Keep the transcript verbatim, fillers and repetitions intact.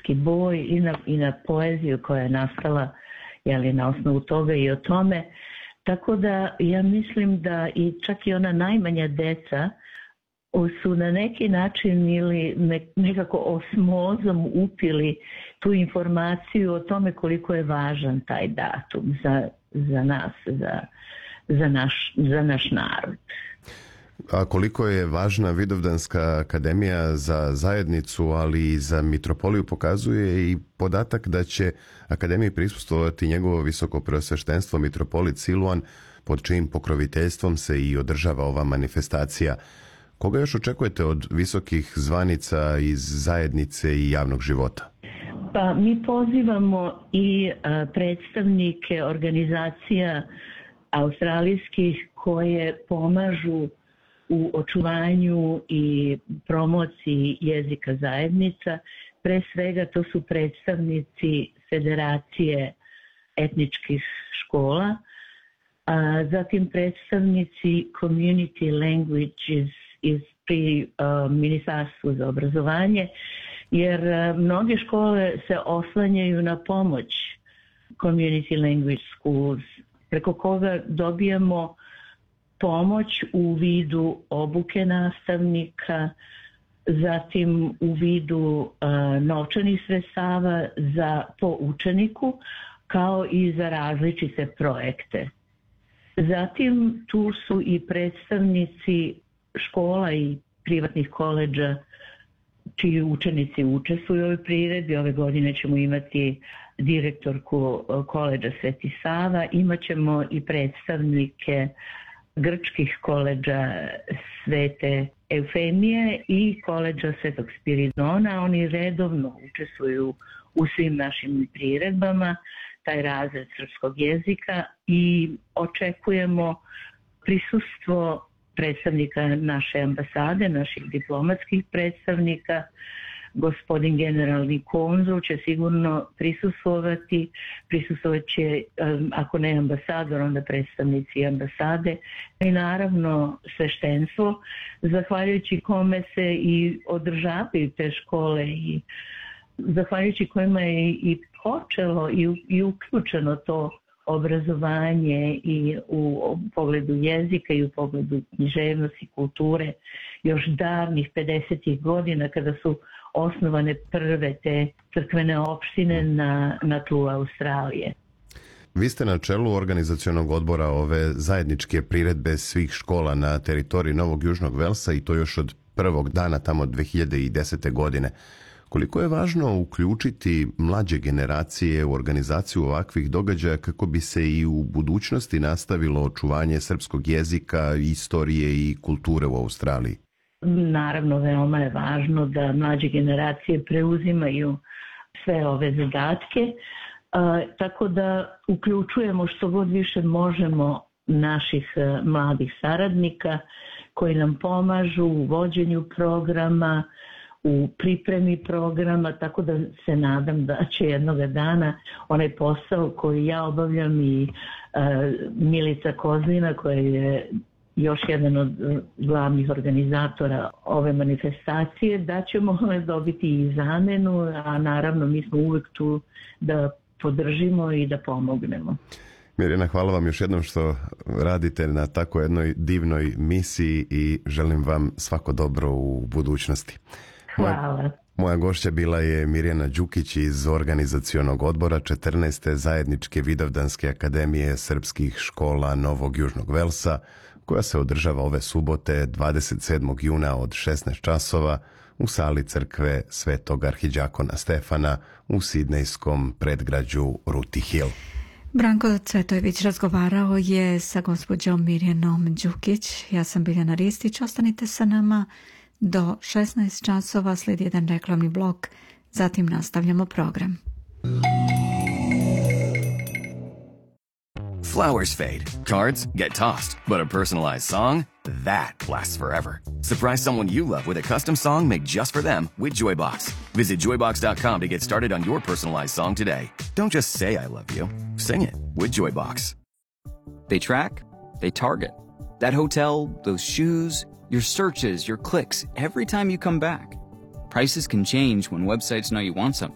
poetski boj i na, i na poeziju koja je nastala, jeli, na osnovu toga i o tome. Tako da ja mislim da i čak i ona najmanja deca su na neki način ili nekako osmozom upili tu informaciju o tome koliko je važan taj datum za, za nas, za, za, naš, za naš narod. A koliko je važna Vidovdanska akademija za zajednicu, ali i za mitropoliju, pokazuje i podatak da će akademiji prisustvovati njegovo visoko preosveštenstvo mitropolit Siluan, pod čijim pokroviteljstvom se i održava ova manifestacija. Koga još očekujete od visokih zvanica iz zajednice i javnog života? Pa mi pozivamo i a, predstavnike organizacija australijskih koje pomažu u očuvanju i promociji jezika zajednica. Pre svega to su predstavnici Federacije etničkih škola, a zatim predstavnici Community Languages iz pri uh, Ministarstvu za obrazovanje, jer uh, mnoge škole se oslanjaju na pomoć Community Language Schools, preko koga dobijamo pomoć u vidu obuke nastavnika, zatim u vidu uh, novčanih sredstava za po učeniku, kao i za različite projekte. Zatim tu su i predstavnici škola i privatnih koledža čiji učenici učestvuju u ovoj priredbi. Ove godine ćemo imati direktorku koledža Sveti Sava, imat ćemo i predstavnike grčkih koledža Svete Eufemije i koledža Svetog Spiridona. Oni redovno učestvuju u svim našim priredbama, taj razred srpskog jezika, i očekujemo prisustvo predstavnika naše ambasade, naših diplomatskih predstavnika. Gospodin generalni konzul će sigurno prisustvovati, prisustvovat će, ako ne ambasador, onda predstavnici ambasade i naravno sveštenstvo, zahvaljujući kome se i održavaju te škole i zahvaljujući kojima je i počelo i, i uključeno to obrazovanje i u pogledu jezika i u pogledu književnosti, kulture, još davnih pedesetih godina kada su osnovane prve te crkvene opštine na, na tlu Australije. Vi ste na čelu organizacionog odbora ove zajedničke priredbe svih škola na teritoriji Novog Južnog Velsa, i to još od prvog dana tamo dve hiljade desete. godine. Koliko je važno uključiti mlađe generacije u organizaciju ovakvih događaja kako bi se i u budućnosti nastavilo očuvanje srpskog jezika, istorije i kulture u Australiji? Naravno, veoma je važno da mlađe generacije preuzimaju sve ove zadatke, a, tako da uključujemo što god više možemo naših a, mladih saradnika koji nam pomažu u vođenju programa, u pripremi programa, tako da se nadam da će jednoga dana onaj posao koji ja obavljam i uh, Milica Kozlina, koja je još jedan od glavnih organizatora ove manifestacije, da ćemo dobiti i zamenu, a naravno mi smo uvek tu da podržimo i da pomognemo. Mirjana, hvala vam još jednom što radite na tako jednoj divnoj misiji i želim vam svako dobro u budućnosti. Hvala. Moja gošća bila je Mirjana Đukić iz organizacionog odbora četrnaeste zajedničke Vidovdanske akademije srpskih škola Novog Južnog Velsa, koja se održava ove subote dvadeset sedmog juna od šesnaest časova u sali crkve Svetog arhiđakona Stefana u sidnejskom predgrađu Ruti Hill. Branko Cvetojević razgovarao je sa gospođom Mirjanom Đukić. Ja sam Biljana Ristić. Ostanite sa nama do šesnaest časova, slijedi jedan reklamni blok, zatim nastavljamo program. Flowers fade, cards get tossed, but a personalized song, that lasts forever. Surprise someone you love with a custom song made just for them with Joybox. Visit joybox dot com to get started on your personalized song today. Don't just say I love you, sing it with Joybox. They track, they target. That hotel, those shoes, your searches, your clicks, every time you come back. Prices can change when websites know you want something.